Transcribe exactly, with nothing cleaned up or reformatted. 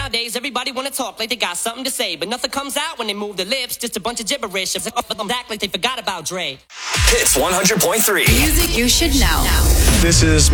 nowadays everybody wanna talk like they got something to say, but nothing comes out when they move their lips. Just a bunch of gibberish. Act like they forgot about Dre. Hits one hundred point three. Music you should know. This is